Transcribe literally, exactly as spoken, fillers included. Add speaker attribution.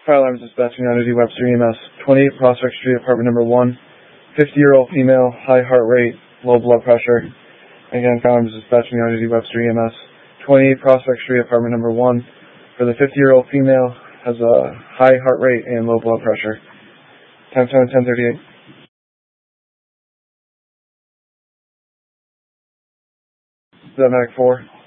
Speaker 1: Fire alarms dispatching United Webster E M S. twenty-eight Prospect Street, apartment number one. fifty-year-old female, high heart rate, low blood pressure. Again, fire alarms dispatching United Webster E M S. twenty-eight Prospect Street, apartment number one. For the fifty-year-old female, has a high heart rate and low blood pressure. Time zone ten thirty-eight. Is that Medic four?